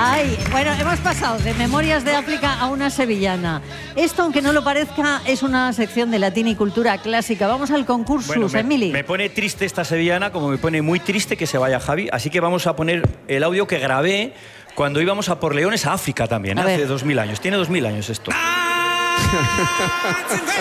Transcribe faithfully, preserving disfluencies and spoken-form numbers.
Ay, bueno, hemos pasado de Memorias de África a una sevillana. Esto, aunque no lo parezca, es una sección de latín y cultura clásica. Vamos al concurso, bueno, me, Emily. Me pone triste esta sevillana, como me pone muy triste que se vaya Javi. Así que vamos a poner el audio que grabé cuando íbamos a por leones a África también, ¿eh? Hace dos mil años. Tiene dos mil años esto.